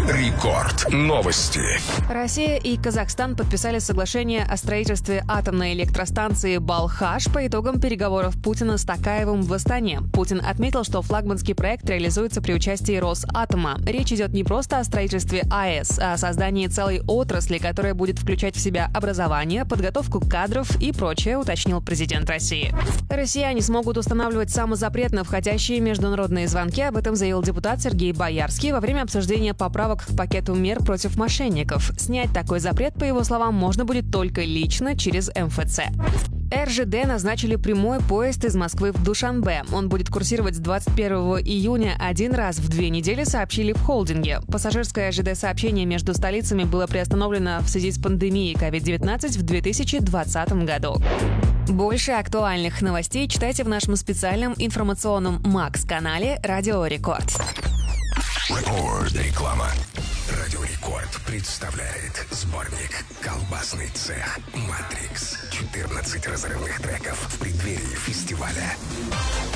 Рекорд. Новости. Россия и Казахстан подписали соглашение о строительстве атомной электростанции Балхаш по итогам переговоров Путина с Токаевым в Астане. Путин отметил, что флагманский проект реализуется при участии Росатома. Речь идет не просто о строительстве АЭС, а о создании целой отрасли, которая будет включать в себя образование, подготовку кадров и прочее, уточнил президент России. Россияне смогут устанавливать самозапрет на входящие международные звонки. Об этом заявил депутат Сергей Боярский во время обсуждения поправок к пакету мер против мошенников. Снять такой запрет, по его словам, можно будет только лично через МФЦ. РЖД назначили прямой поезд из Москвы в Душанбе. Он будет курсировать с 21 июня один раз в 2 недели, сообщили в холдинге. Пассажирское ЖД-сообщение между столицами было приостановлено в связи с пандемией COVID-19 в 2020 году. Больше актуальных новостей читайте в нашем специальном информационном Макс-канале «Радио Рекорд». Реклама. Радио Рекорд представляет сборник «Колбасный цех Матрикс». 14 разрывных треков в преддверии фестиваля.